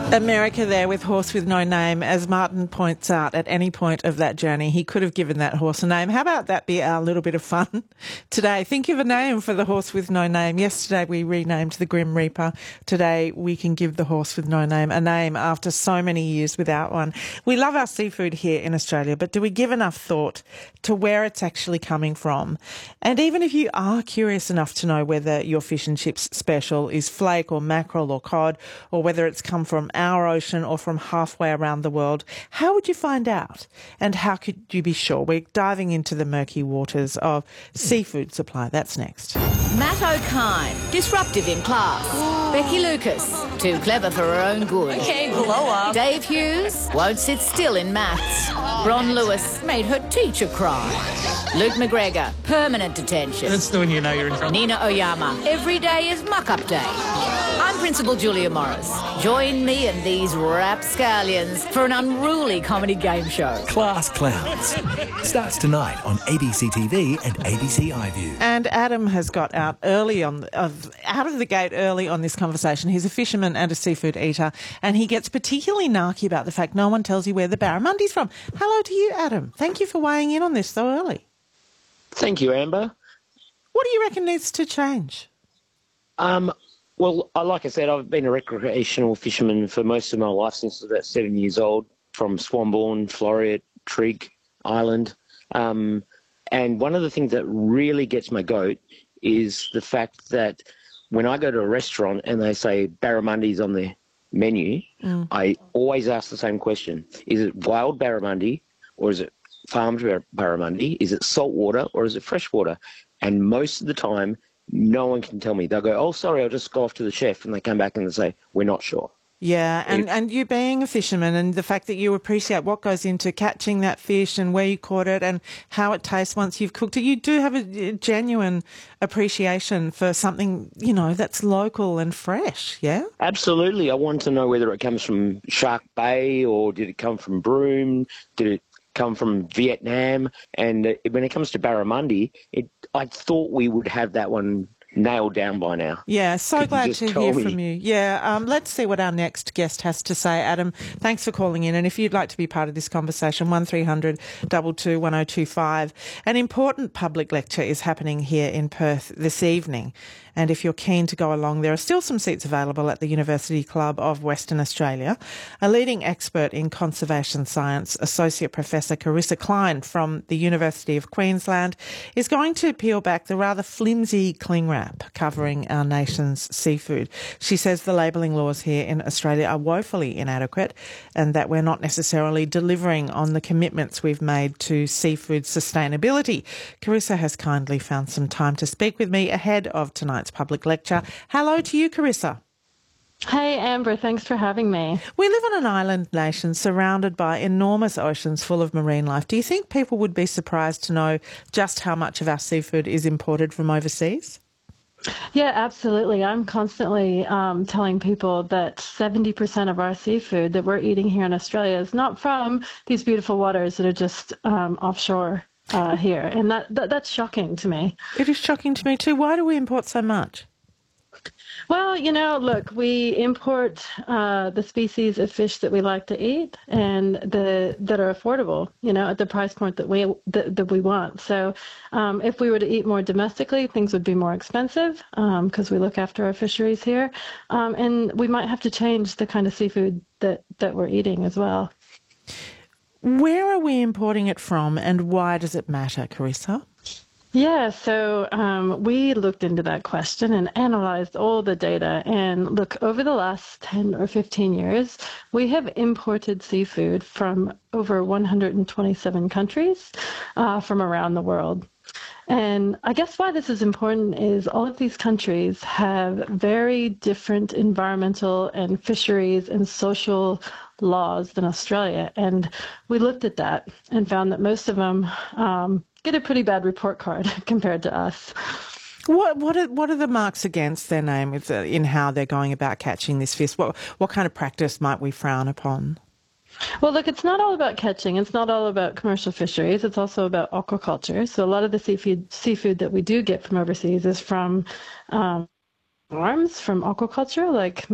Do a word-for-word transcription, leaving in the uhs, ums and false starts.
America there with Horse with No Name. As Martin points out, at any point of that journey, he could have given that horse a name. How about that be our little bit of fun today? Think of a name for the horse with no name. Yesterday we renamed the Grim Reaper. Today we can give the horse with no name a name after so many years without one. We love our seafood here in Australia, but do we give enough thought to where it's actually coming from? And even if you are curious enough to know whether your fish and chips special is flake or mackerel or cod, or whether it's come from our ocean or from halfway around the world, how would you find out? And how could you be sure? We're diving into the murky waters of seafood supply. That's next. Matt O'Kine, disruptive in class. Ooh. Becky Lucas, too clever for her own good. Okay, blow up. Dave Hughes, won't sit still in maths. Bron Lewis made her teacher cry. Luke McGregor, permanent detention. That's the one you know you're in trouble. Nina Oyama, every day is muck-up day. I'm Principal Julia Morris. Join me and these rapscallions for an unruly comedy game show. Class Clowns starts tonight on A B C T V and A B C iView. And Adam has got out early on, of, out of the gate early on this conversation. He's a fisherman and a seafood eater, and he gets particularly narky about the fact no one tells you where the barramundi's from. Hello to you, Adam. Thank you for weighing in on this so early. Thank you, Amber. What do you reckon needs to change? Um, well, I- like I said, I've been a recreational fisherman for most of my life since I was about seven years old, from Swanbourne, Floreat, Trigg Island. Um, and one of the things that really gets my goat is the fact that when I go to a restaurant and they say barramundi's on the menu, mm. I always ask the same question. Is it wild barramundi or is it farmed barramundi? Is it saltwater or is it freshwater? And most of the time, no one can tell me. They'll go, oh, sorry, I'll just go off to the chef. And they come back and they say, we're not sure. Yeah, and, and you being a fisherman and the fact that you appreciate what goes into catching that fish and where you caught it and how it tastes once you've cooked it, you do have a genuine appreciation for something, you know, that's local and fresh, yeah? Absolutely. I want to know whether it comes from Shark Bay or did it come from Broome? Did it come from Vietnam? And uh, when it comes to barramundi, it, I thought we would have that one nailed down by now. Yeah, so Could glad you to tell hear me? from you. Yeah, um, let's see what our next guest has to say. Adam, thanks for calling in. And if you'd like to be part of this conversation, one three hundred two two one oh two five. An important public lecture is happening here in Perth this evening. And if you're keen to go along, there are still some seats available at the University Club of Western Australia. A leading expert in conservation science, Associate Professor Carissa Klein from the University of Queensland, is going to peel back the rather flimsy cling wrap covering our nation's seafood. She says the labelling laws here in Australia are woefully inadequate and that we're not necessarily delivering on the commitments we've made to seafood sustainability. Carissa has kindly found some time to speak with me ahead of tonight's public lecture. Hello to you, Carissa. Hey, Amber, thanks for having me. We live on an island nation surrounded by enormous oceans full of marine life. Do you think people would be surprised to know just how much of our seafood is imported from overseas? Yeah, absolutely. I'm constantly um, telling people that seventy percent of our seafood that we're eating here in Australia is not from these beautiful waters that are just um, offshore uh, here. And that, that that's shocking to me. It is shocking to me too. Why do we import so much? Well, you know, look, we import uh, the species of fish that we like to eat and the that are affordable, you know, at the price point that we that, that we want. So um, if we were to eat more domestically, things would be more expensive because um, we look after our fisheries here. Um, and we might have to change the kind of seafood that, that we're eating as well. Where are we importing it from and why does it matter, Carissa? Yeah, so um, we looked into that question and analyzed all the data. And look, over the last ten or fifteen years, we have imported seafood from over one hundred twenty-seven countries uh, from around the world. And I guess why this is important is all of these countries have very different environmental and fisheries and social laws than Australia. And we looked at that and found that most of them um, get a pretty bad report card compared to us. What what are what are the marks against their name with, uh, in how they're going about catching this fish? What what kind of practice might we frown upon? Well, look, it's not all about catching. It's not all about commercial fisheries. It's also about aquaculture. So a lot of the seafood seafood that we do get from overseas is from um, farms, from aquaculture, like